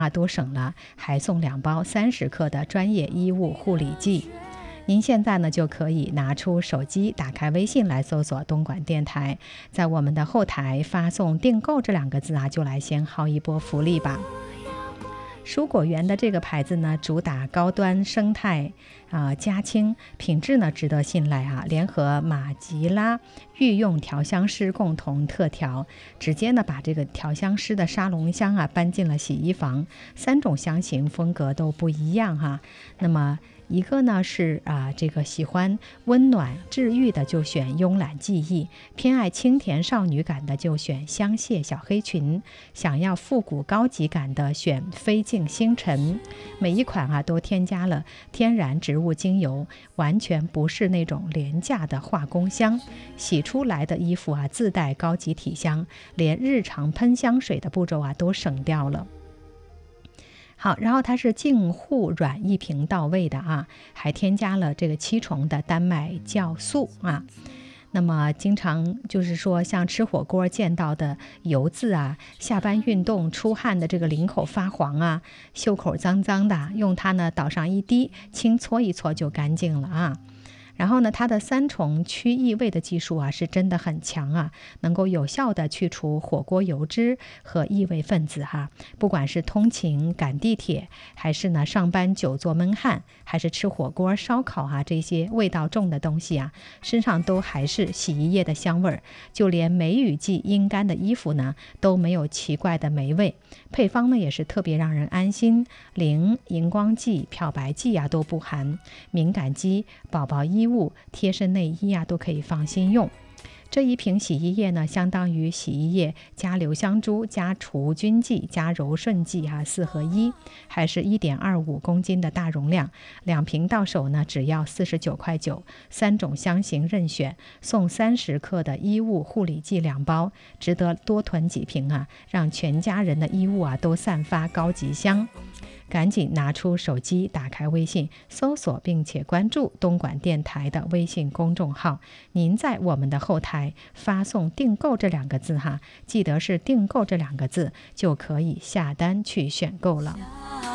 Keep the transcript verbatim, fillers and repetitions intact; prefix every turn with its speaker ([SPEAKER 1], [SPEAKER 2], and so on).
[SPEAKER 1] 啊都省了，还送两包三十克的专业衣物护理剂。您现在呢就可以拿出手机，打开微信来搜索东莞电台，在我们的后台发送订购这两个字啊，就来先薅一波福利吧。蔬果园的这个牌子呢，主打高端生态啊、家清，品质呢值得信赖啊。联合马吉拉御用调香师共同特调，直接呢把这个调香师的沙龙香啊搬进了洗衣房，三种香型风格都不一样哈、啊。那么一个呢是啊，这个喜欢温暖治愈的就选慵懒记忆，偏爱清甜少女感的就选香榭小黑裙，想要复古高级感的选飞镜星辰。每一款啊都添加了天然植物精油，完全不是那种廉价的化工香。洗出来的衣服啊自带高级体香，连日常喷香水的步骤啊都省掉了。好，然后它是净护软一瓶到位的啊，还添加了这个七重的丹麦酵素啊。那么经常就是说像吃火锅见到的油渍啊，下班运动出汗的这个领口发黄啊，袖口脏脏的，用它呢倒上一滴，轻搓一搓就干净了啊。然后呢，它的三重去异味的技术啊，是真的很强啊，能够有效的去除火锅油脂和异味分子哈。不管是通勤赶地铁，还是呢上班久坐闷汗，还是吃火锅烧烤啊，这些味道重的东西啊，身上都还是洗衣液的香味儿。就连梅雨季阴干的衣服呢，都没有奇怪的霉味。配方呢也是特别让人安心，磷、荧光剂、漂白剂啊都不含，敏感肌、宝宝衣物、贴身内衣啊都可以放心用。这一瓶洗衣液呢，相当于洗衣液加留香珠加除菌剂加柔顺剂啊，四合一，还是 一点二五公斤的大容量，两瓶到手呢只要四十九块九，三种香型任选，送三十克的衣物护理剂两包，值得多囤几瓶啊，让全家人的衣物啊都散发高级香。赶紧拿出手机，打开微信，搜索并且关注东莞电台的微信公众号。您在我们的后台发送订购这两个字哈，记得是订购这两个字就可以下单去选购了。